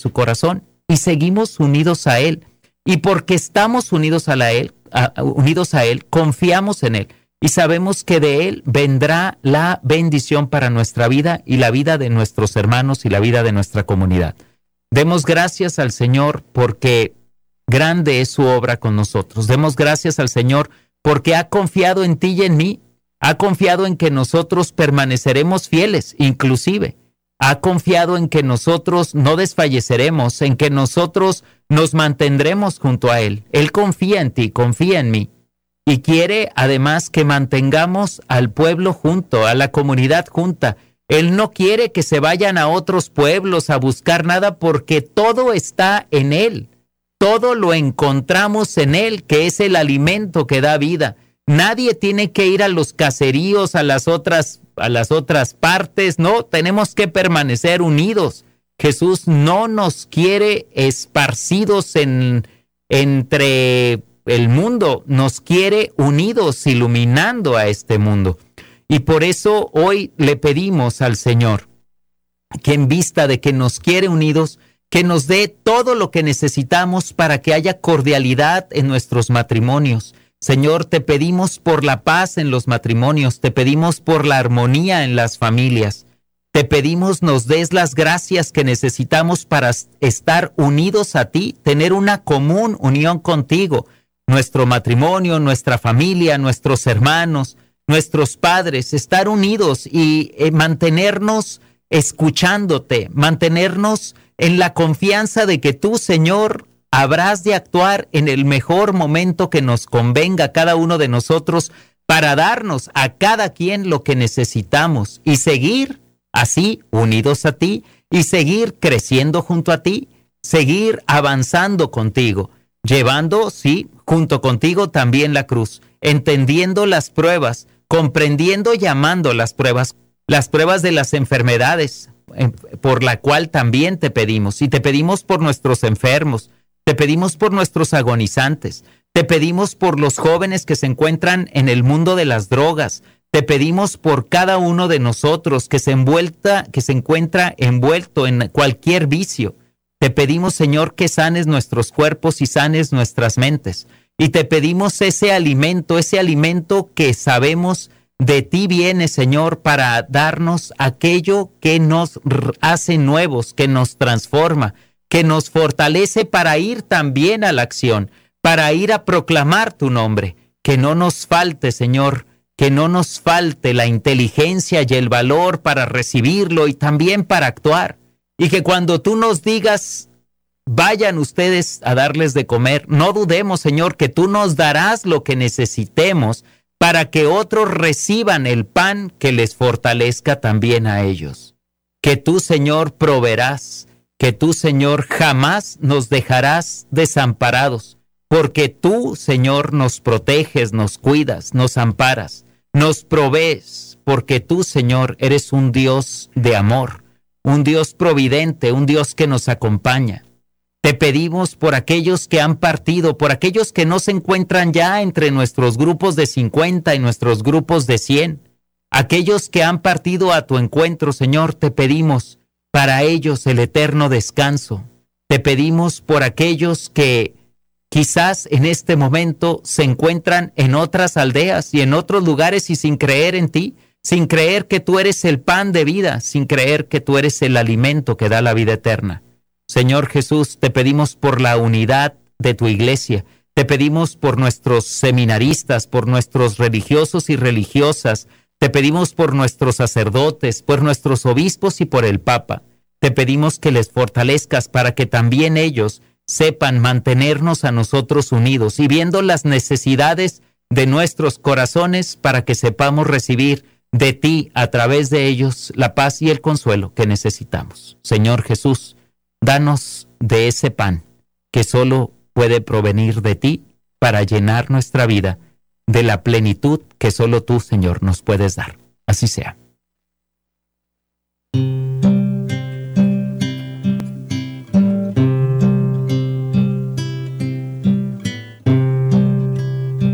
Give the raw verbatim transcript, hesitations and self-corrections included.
su corazón y seguimos unidos a Él. Y porque estamos unidos a, la él, a, unidos a Él, confiamos en Él y sabemos que de Él vendrá la bendición para nuestra vida y la vida de nuestros hermanos y la vida de nuestra comunidad. Demos gracias al Señor porque grande es su obra con nosotros. Demos gracias al Señor porque ha confiado en ti y en mí. Ha confiado en que nosotros permaneceremos fieles, inclusive. Ha confiado en que nosotros no desfalleceremos, en que nosotros nos mantendremos junto a Él. Él confía en ti, confía en mí. Y quiere además que mantengamos al pueblo junto, a la comunidad junta. Él no quiere que se vayan a otros pueblos a buscar nada porque todo está en Él. Todo lo encontramos en Él, que es el alimento que da vida. Nadie tiene que ir a los caseríos, a las otras, a las otras partes. No, tenemos que permanecer unidos. Jesús no nos quiere esparcidos en, entre el mundo, nos quiere unidos, iluminando a este mundo. Y por eso hoy le pedimos al Señor que en vista de que nos quiere unidos, que nos dé todo lo que necesitamos para que haya cordialidad en nuestros matrimonios. Señor, te pedimos por la paz en los matrimonios, te pedimos por la armonía en las familias. Te pedimos nos des las gracias que necesitamos para estar unidos a ti, tener una común unión contigo. Nuestro matrimonio, nuestra familia, nuestros hermanos, nuestros padres, estar unidos y eh, mantenernos escuchándote, mantenernos en la confianza de que tú, Señor, habrás de actuar en el mejor momento que nos convenga a cada uno de nosotros para darnos a cada quien lo que necesitamos y seguir así unidos a ti y seguir creciendo junto a ti, seguir avanzando contigo, llevando, sí, junto contigo también la cruz, entendiendo las pruebas, comprendiendo y amando las pruebas, las pruebas de las enfermedades, por la cual también te pedimos, y te pedimos por nuestros enfermos, te pedimos por nuestros agonizantes, te pedimos por los jóvenes que se encuentran en el mundo de las drogas, te pedimos por cada uno de nosotros que se envuelta, que se encuentra envuelto en cualquier vicio. Te pedimos, Señor, que sanes nuestros cuerpos y sanes nuestras mentes. Y te pedimos ese alimento, ese alimento que sabemos de ti viene, Señor, para darnos aquello que nos hace nuevos, que nos transforma, que nos fortalece para ir también a la acción, para ir a proclamar tu nombre. Que no nos falte, Señor, que no nos falte la inteligencia y el valor para recibirlo y también para actuar. Y que cuando tú nos digas, vayan ustedes a darles de comer, no dudemos, Señor, que tú nos darás lo que necesitemos para que otros reciban el pan que les fortalezca también a ellos. Que tú, Señor, proveerás, que tú, Señor, jamás nos dejarás desamparados, porque tú, Señor, nos proteges, nos cuidas, nos amparas, nos provees, porque tú, Señor, eres un Dios de amor, un Dios providente, un Dios que nos acompaña. Te pedimos por aquellos que han partido, por aquellos que no se encuentran ya entre nuestros grupos de cincuenta y nuestros grupos de cien. Aquellos que han partido a tu encuentro, Señor, te pedimos para ellos el eterno descanso. Te pedimos por aquellos que quizás en este momento se encuentran en otras aldeas y en otros lugares y sin creer en ti, sin creer que tú eres el pan de vida, sin creer que tú eres el alimento que da la vida eterna. Señor Jesús, te pedimos por la unidad de tu iglesia, te pedimos por nuestros seminaristas, por nuestros religiosos y religiosas, te pedimos por nuestros sacerdotes, por nuestros obispos y por el Papa. Te pedimos que les fortalezcas para que también ellos sepan mantenernos a nosotros unidos y viendo las necesidades de nuestros corazones para que sepamos recibir de ti a través de ellos la paz y el consuelo que necesitamos. Señor Jesús, danos de ese pan que solo puede provenir de ti para llenar nuestra vida de la plenitud que solo tú, Señor, nos puedes dar. Así sea.